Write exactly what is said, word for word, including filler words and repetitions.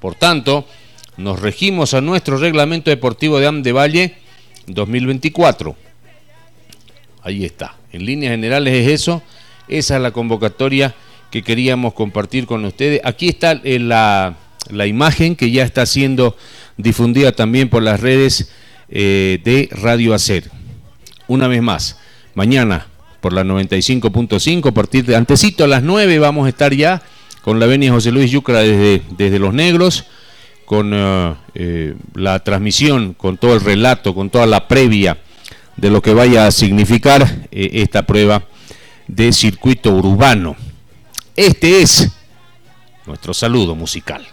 Por tanto, nos regimos a nuestro reglamento deportivo de A M de Valle dos mil veinticuatro. Ahí está. En líneas generales es eso. Esa es la convocatoria que queríamos compartir con ustedes. Aquí está la, la imagen que ya está siendo difundida también por las redes eh, de Radio Hacer. Una vez más, mañana por la noventa y cinco punto cinco, a partir de antesito a las nueve vamos a estar ya con la venia José Luis Yucra desde, desde Los Negros, con uh, eh, la transmisión, con todo el relato, con toda la previa de lo que vaya a significar eh, esta prueba de circuito urbano. Este es nuestro saludo musical.